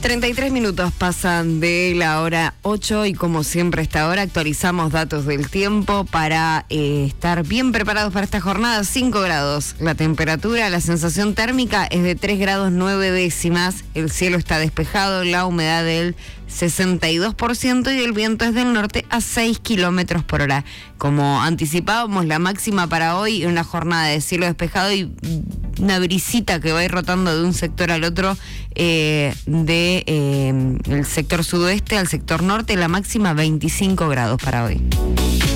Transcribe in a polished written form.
33 minutos pasan de la hora 8 y como siempre a esta hora actualizamos datos del tiempo para estar bien preparados para esta jornada. 5 grados la temperatura, la sensación térmica es de 3 grados 9 décimas, el cielo está despejado, la humedad del 62% y el viento es del norte a 6 kilómetros por hora. Como anticipábamos, la máxima para hoy, una jornada de cielo despejado y una brisita que va a ir rotando de un sector al otro, el sector sudoeste al sector norte, la máxima 25 grados para hoy.